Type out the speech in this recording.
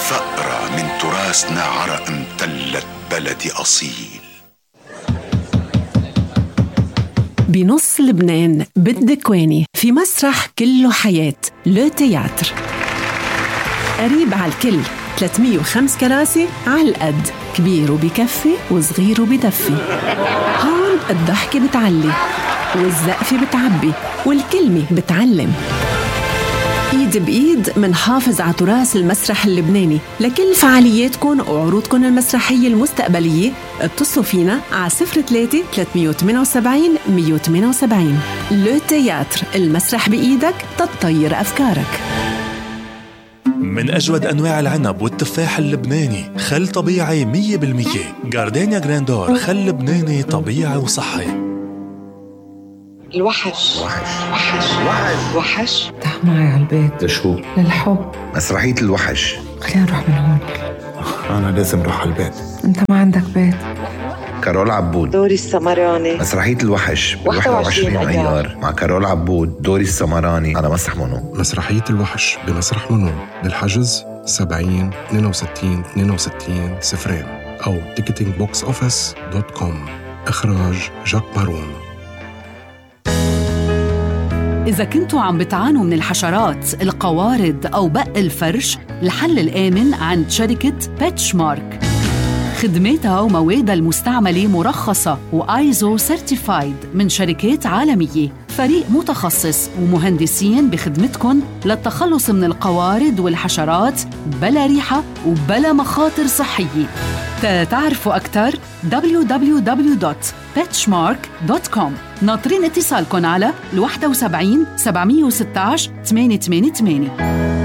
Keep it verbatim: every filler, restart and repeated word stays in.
ثأرة من تراثنا عرق امتلت بلدي أصيل. بنص لبنان بالدكواني في مسرح كله حياة لو تياتر، قريب على الكل، ثلاثمية وخمسة كراسي على القد، كبير وبكفي وصغير وبدفي. هون الضحكة بتعلي والزقفة بتعبي والكلمة بتعلم. ايد بايد منحافظ على تراث المسرح اللبناني. لكل فعالياتكم وعروضكم المسرحية المستقبلية اتصلوا فينا على صفر ثلاثة ثلاثمية وثمانية وسبعين مية وثمانية وسبعين. لو تياتر، المسرح بإيدك تطير أفكارك. من أجود أنواع العنب والتفاح اللبناني، خل طبيعي مية بالمية. جاردينيا جراندور، خل لبناني طبيعي وصحي. الوحش وحش وحش وحش وحش تعال معي على البيت. لشو؟ للحب. مسرحية الوحش. خلينا نروح من هون. أنا لازم روح على البيت. أنت ما عندك بيت. كارول عبود، دوري السمراني. مسرحية الوحش بال واحد وعشرين أيار مع كارول عبود، دوري السمراني على مسرح منو. مسرحية الوحش بمسرح منو بالحجز سبعين اثنين وستين اثنين وستين صفرين أو تيكتينج بوكس أوفيس دوت كوم. إخراج جاك مارون. إذا كنتوا عم بتعانوا من الحشرات، القوارض أو بق الفرش، الحل الآمن عند شركة بيتشمارك. خدماتها وموادها المستعملة مرخصة وآيزو سيرتيفايد من شركات عالمية. فريق متخصص ومهندسين بخدمتكم للتخلص من القوارض والحشرات بلا ريحة وبلا مخاطر صحية. تتعرفوا أكثر دبليو دبليو دبليو دوت بيتشمارك دوت كوم. ناطرين اتصالكم على واحد سبعين سبعمية وستة عشر ثمانية ثمانية ثمانية.